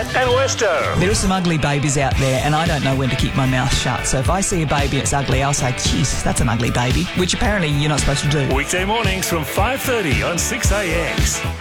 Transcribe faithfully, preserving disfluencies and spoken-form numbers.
and Westo. There are some ugly babies out there, and I don't know when to keep my mouth shut. So if I see a baby that's ugly, I'll say, "Jeez, that's an ugly baby," which apparently you're not supposed to do. Weekday mornings from five thirty on six A X.